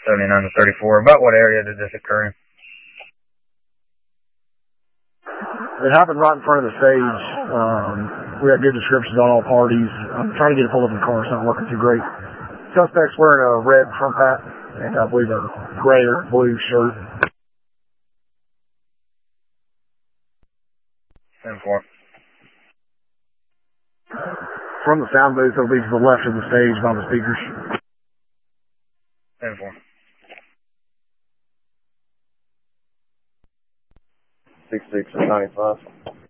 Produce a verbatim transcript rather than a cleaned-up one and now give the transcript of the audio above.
seventy-nine to thirty-four. About what area did this occur in? It happened right in front of the stage. Um, we got good descriptions on all parties. I'm trying to get a hold of the car. It's not working too great. Suspect's wearing a red front hat and I believe a gray or blue shirt. ten four. From the sound booth, it'll be to the left of the stage by the speakers. ten four. six six ninety-five.